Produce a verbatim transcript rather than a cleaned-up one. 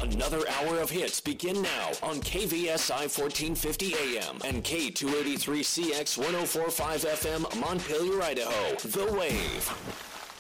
Another hour of hits begin now on K V S I fourteen fifty A M and K two eighty-three C X one oh four point five F M, Montpelier, Idaho. The Wave.